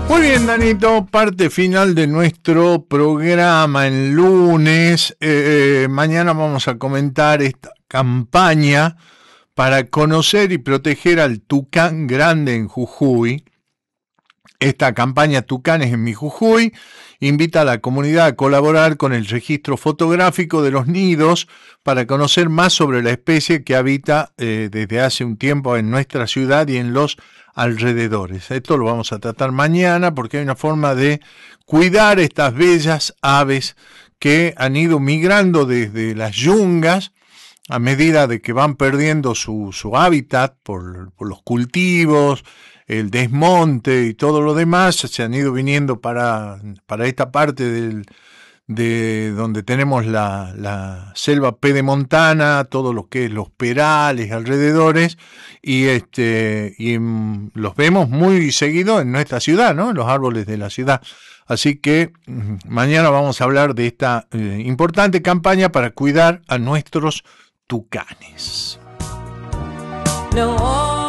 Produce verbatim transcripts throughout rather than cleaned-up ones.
Muy bien, Danito, parte final de nuestro programa en lunes. Eh, eh, mañana vamos a comentar esta campaña para conocer y proteger al tucán grande en Jujuy. Esta campaña Tucanes en mi Jujuy invita a la comunidad a colaborar con el registro fotográfico de los nidos para conocer más sobre la especie que habita eh, desde hace un tiempo en nuestra ciudad y en los alrededores. Esto lo vamos a tratar mañana porque hay una forma de cuidar estas bellas aves que han ido migrando desde las yungas a medida de que van perdiendo su, su hábitat por, por los cultivos, el desmonte y todo lo demás. Se han ido viniendo para, para esta parte del, de donde tenemos la, la selva pedemontana, todo lo que es los perales alrededores, y este y en, los vemos muy seguido en nuestra ciudad, ¿no? Los árboles de la ciudad. Así que mañana vamos a hablar de esta eh, importante campaña para cuidar a nuestros tucanes. No.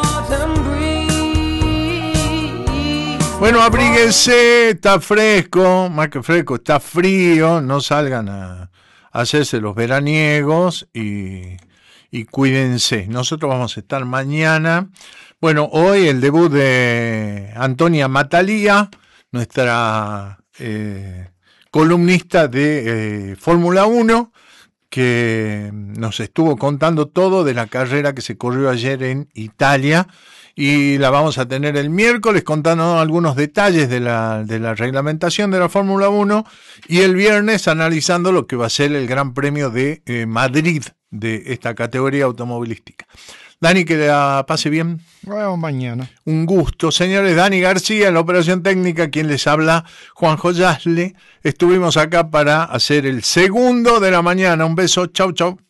Bueno, abríguense, está fresco, más que fresco, está frío, no salgan a, a hacerse los veraniegos y, y cuídense. Nosotros vamos a estar mañana. Bueno, hoy el debut de Antonia Matalía, nuestra eh, columnista de eh, Fórmula uno, que nos estuvo contando todo de la carrera que se corrió ayer en Italia. Y la vamos a tener el miércoles contando algunos detalles de la, de la reglamentación de la Fórmula uno y el viernes analizando lo que va a ser el Gran Premio de eh, Madrid de esta categoría automovilística. Dani, que la pase bien. Bueno, mañana. Un gusto. Señores, Dani García en la operación técnica, quien les habla, Juanjo Yasle. Estuvimos acá para hacer el segundo de la mañana. Un beso. Chau, chau.